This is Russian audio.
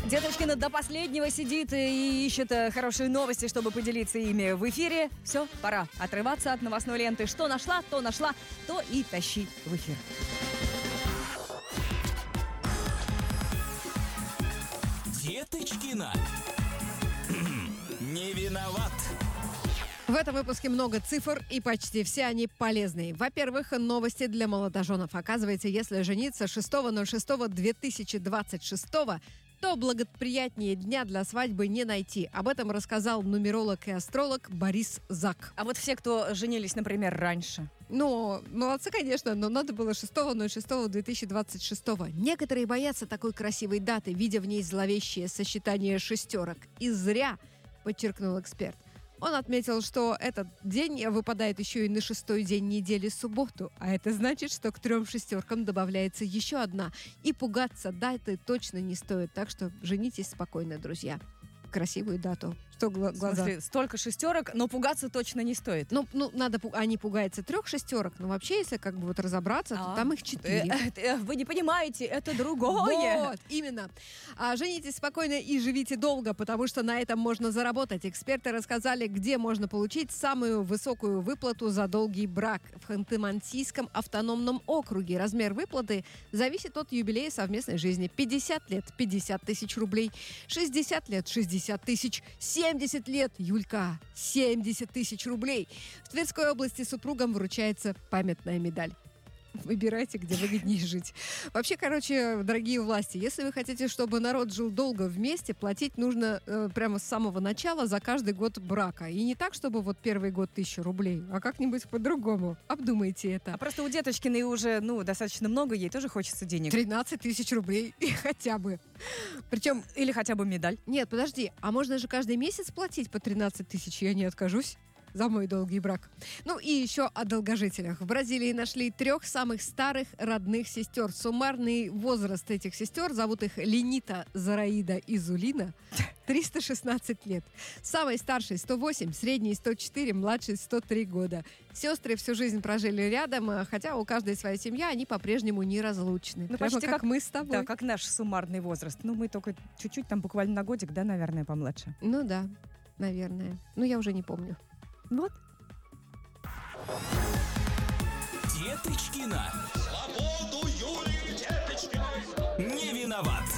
Деточкина до последнего сидит и ищет хорошие новости, чтобы поделиться ими в эфире. Все, пора отрываться от новостной ленты. Что нашла, то и тащи в эфир. Деточкина. Не виноват. В этом выпуске много цифр, и почти все они полезные. Во-первых, новости для молодоженов. Оказывается, если жениться 6.06.2026, то благоприятнее дня для свадьбы не найти. Об этом рассказал нумеролог и астролог Борис Зак. А вот все, кто женились, например, раньше. Ну, молодцы, конечно, но надо было 6.06.2026. Некоторые боятся такой красивой даты, видя в ней зловещее сочетание шестерок. И зря, подчеркнул эксперт. Он отметил, что этот день выпадает еще и на 6-й день недели, субботу. А это значит, что к 3 шестеркам добавляется еще одна. И пугаться даты точно не стоит. Так что женитесь спокойно, друзья. Красивую дату. Что глаза? В смысле, столько шестерок, но пугаться точно не стоит. Ну надо, они пугаются 3 шестерок, но вообще, если как бы вот разобраться, то там их 4. Вы не понимаете, это другое. Вот, именно. Женитесь спокойно и живите долго, потому что на этом можно заработать. Эксперты рассказали, где можно получить самую высокую выплату за долгий брак. В Ханты-Мансийском автономном округе. Размер выплаты зависит от юбилея совместной жизни. 50 лет – 50 тысяч рублей. 60 лет – 60 тысяч. 70 лет, Юлька, 70 тысяч рублей. В Тверской области супругам вручается памятная медаль. Выбирайте, где выгоднее жить. Вообще, дорогие власти, если вы хотите, чтобы народ жил долго вместе, платить нужно прямо с самого начала за каждый год брака. И не так, чтобы вот первый год 1000 рублей, а как-нибудь по-другому. Обдумайте это. А просто у Деточкиной уже, достаточно много, ей тоже хочется денег. 13 тысяч рублей хотя бы. Причем... Или хотя бы медаль. Нет, подожди, а можно же каждый месяц платить по 13 тысяч, я не откажусь за мой долгий брак. Ну и еще о долгожителях. В Бразилии нашли 3 самых старых родных сестер. Суммарный возраст этих сестер, зовут их Ленита, Зараида и Зулина, 316 лет. Самой старшей 108, средней 104, младшей 103 года. Сестры всю жизнь прожили рядом, хотя у каждой своя семья, они по-прежнему неразлучны. Ну, прямо почти как мы с тобой. Да, как наш суммарный возраст. Мы только чуть-чуть, там буквально на годик, да, наверное, помладше. Ну да, наверное. Я уже не помню. Вот. Деточкина. Свободу Юлии Деточкиной. Не виноват.